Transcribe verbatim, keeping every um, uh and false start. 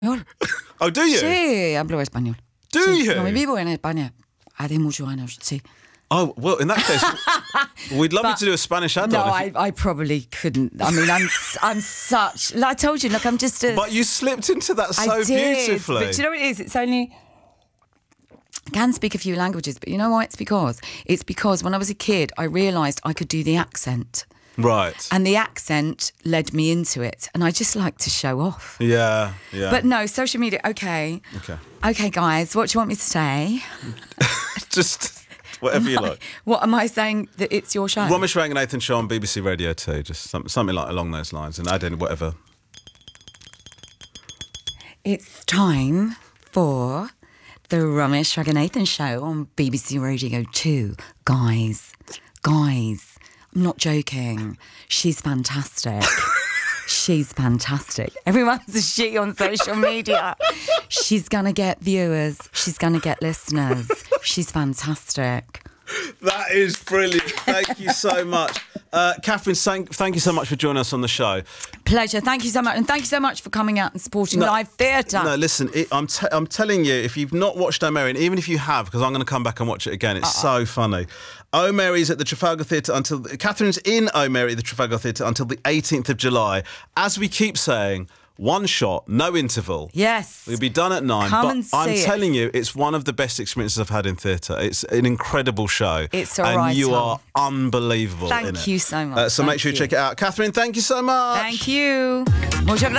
español. Oh, do you? Sí, hablo español. Do sí. you? No, me vivo en España hace muchos años, sí. Oh, well, in that case, we'd love But- you to do a Spanish add-on. No, if you- I, I probably couldn't. I mean, I'm I'm such... Like I told you, look, I'm just a... But you slipped into that so I did, beautifully. but do you know what it is? It's only... I can speak a few languages, but you know why it's because? It's because when I was a kid, I realised I could do the accent. Right. And the accent led me into it. And I just like to show off. Yeah, yeah. But no, social media, okay. Okay. Okay, guys, what do you want me to say? Just whatever you like. What am I saying that it's your show? Ramesh Ranganathan show on B B C Radio two, just some, something like along those lines, and add in whatever. It's time for the Ramesh Ranganathan show on B B C Radio two. Guys, guys, I'm not joking. She's fantastic. She's fantastic. Everyone's a she on social media. She's going to get viewers. She's going to get listeners. She's fantastic. That is brilliant. Thank you so much. Uh, Catherine, thank, thank you so much for joining us on the show. Pleasure. Thank you so much. And thank you so much for coming out and supporting No, live theatre. No, listen, it, I'm, te- I'm telling you, if you've not watched Oh Mary, and even if you have, because I'm going to come back and watch it again, it's uh-uh. so funny. Oh Mary's at the Trafalgar Theatre until... Catherine's in Oh Mary at the Trafalgar Theatre until the eighteenth of July. As we keep saying... One shot, no interval. Yes. We'll be done at nine. Come but and see I'm it. telling you, it's one of the best experiences I've had in theatre. It's an incredible show. It's all and right, you Tom. are unbelievable Thank in it. you so much. Uh, so Thank make sure you you. check it out. Catherine, thank you so much. Thank you. Muchas gracias.